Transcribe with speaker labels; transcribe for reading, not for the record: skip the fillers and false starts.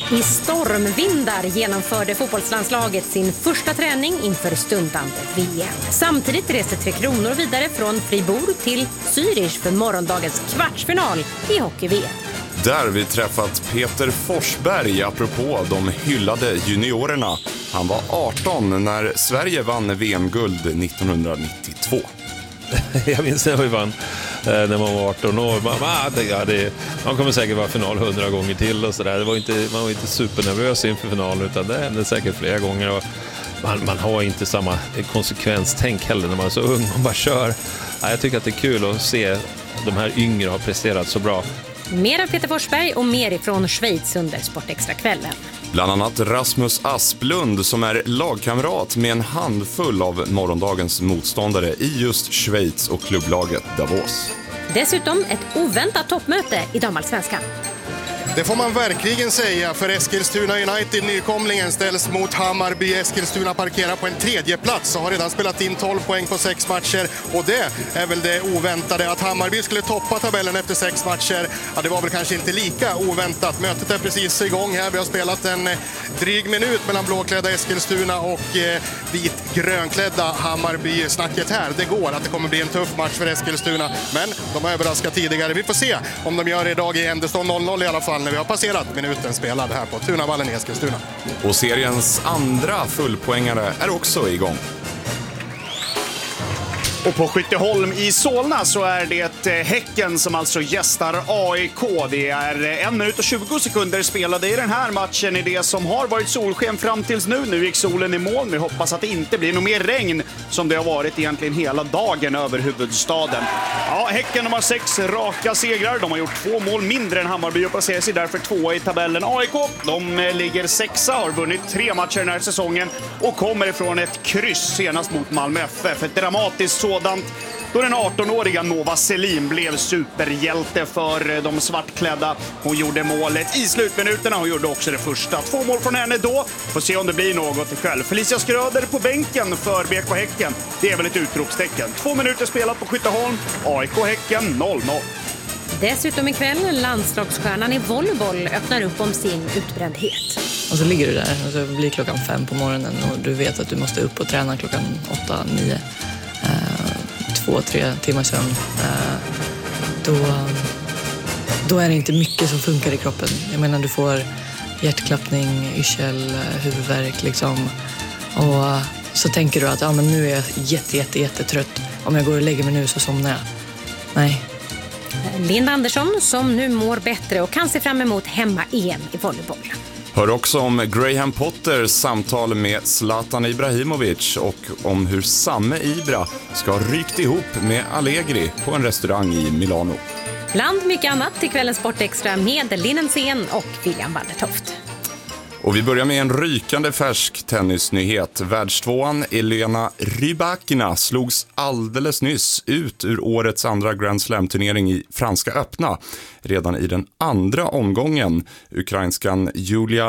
Speaker 1: I stormvindar genomförde fotbollslandslaget sin första träning inför stundande VM. Samtidigt reste Tre Kronor vidare från Fribourg till Zürich för morgondagens kvartsfinal i hockey-VM.
Speaker 2: Där vi träffat Peter Forsberg apropå de hyllade juniorerna. Han var 18 när Sverige vann VM-guld 1992.
Speaker 3: Jag minns när vi vann när man var 18 år. Man kommer säkert vara final 100 gånger till och sådär. Man var inte supernervös inför finalen, utan det hände säkert flera gånger. Och man har inte samma konsekvenstänk heller när man är så ung. Man bara kör. Jag tycker att det är kul att se de här yngre har presterat så bra.
Speaker 1: Mer av Peter Forsberg och mer ifrån Schweiz under Sportextra-kvällen.
Speaker 2: Bland annat Rasmus Asplund som är lagkamrat med en handfull av morgondagens motståndare i just Schweiz och klubblaget Davos.
Speaker 1: Dessutom ett oväntat toppmöte i damallsvenskan.
Speaker 4: Det får man verkligen säga, för Eskilstuna United, nykomlingen, ställs mot Hammarby. Eskilstuna parkerar på en tredje plats och har redan spelat in 12 poäng på 6 matcher. Och det är väl det oväntade. Att Hammarby skulle toppa tabellen efter 6 matcher, ja, det var väl kanske inte lika oväntat. Mötet är precis igång här. Vi har spelat en dryg minut mellan blåklädda Eskilstuna och vit-grönklädda Hammarby. Snacket här, det går att det kommer bli en tuff match för Eskilstuna. Men de har överraskat tidigare. Vi får se om de gör idag i Endestånd 0-0 i alla fall, när vi har passerat minuten spelad här på Tunavallen i Eskilstuna.
Speaker 2: Och seriens andra fullpoängare är också igång.
Speaker 5: Och på Skytteholm i Solna så är det Häcken som alltså gästar AIK. Det är 1 minut och 20 sekunder spelade i den här matchen i det som har varit solsken fram tills nu. Nu gick solen i mål. Vi hoppas att det inte blir något mer regn som det har varit egentligen hela dagen över huvudstaden. Ja, Häcken har 6 raka segrar. De har gjort 2 mål mindre än Hammarby och placerar sig därför 2 i tabellen. AIK, de ligger 6, har vunnit 3 matcher den här säsongen och kommer ifrån ett kryss senast mot Malmö FF. Ett dramatiskt sådant, då den 18-åriga Nova Selim blev superhjälte för de svartklädda. Hon gjorde målet i slutminuterna. Hon gjorde också det första. 2 mål från henne då. Får se om det blir något ikväll. Felicia Skröder på bänken för BK Häcken. Det är väl ett utropstecken. 2 minuter spelat på Skytteholm. AIK Häcken 0-0.
Speaker 1: Dessutom ikväll, landslagsstjärnan i volleyboll öppnar upp om sin utbrändhet.
Speaker 6: Och så ligger du där och så blir klockan 5 på morgonen och du vet att du måste upp och träna klockan 8-9. 2-3 timmar sömn. Då är det inte mycket som funkar i kroppen. Jag menar, du får hjärtklappning, yrsel, huvudvärk liksom. Och så tänker du att men nu är jag jättetrött. Om jag går och lägger mig nu så somnar jag. Nej.
Speaker 1: Linda Andersson som nu mår bättre och kan se fram emot hemma-EM i volleyboll.
Speaker 2: Hör också om Graham Potters samtal med Zlatan Ibrahimovic och om hur Samme Ibra ska ha rykt ihop med Allegri på en restaurang i Milano.
Speaker 1: Bland mycket annat till kvällens Sportextra med Linnen Sen och William Wallertoft.
Speaker 2: Och vi börjar med en rykande färsk tennisnyhet. Världstvåan Elena Rybakina slogs alldeles nyss ut ur årets andra Grand Slam-turnering i Franska öppna. Redan i den andra omgången. Ukrainskan Julia